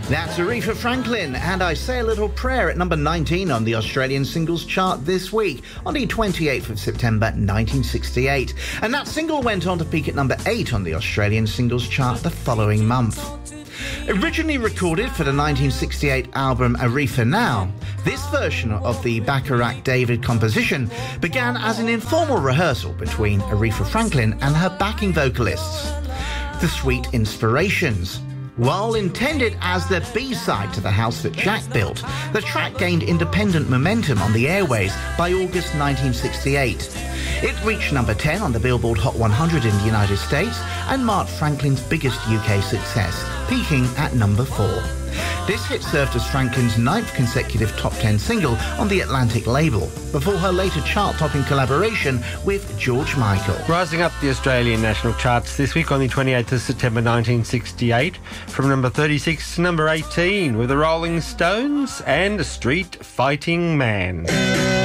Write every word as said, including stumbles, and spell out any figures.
That's Aretha Franklin, and I Say a Little Prayer at number nineteen on the Australian singles chart this week, on the twenty-eighth of September nineteen sixty-eight. And that single went on to peak at number eight on the Australian singles chart the following month. Originally recorded for the nineteen sixty-eight album Aretha Now, this version of the Bacharach David composition began as an informal rehearsal between Aretha Franklin and her backing vocalists, the Sweet Inspirations. While intended as the B-side to The House That Jack Built, the track gained independent momentum on the airways by August nineteen sixty-eight. It reached number ten on the Billboard Hot one hundred in the United States and marked Franklin's biggest U K success, peaking at number four. This hit served as Franklin's ninth consecutive top ten single on the Atlantic label, before her later chart-topping collaboration with George Michael. Rising up the Australian national charts this week on the twenty-eighth of September nineteen sixty-eight, from number thirty-six to number eighteen, with the Rolling Stones and Street Fighting Man.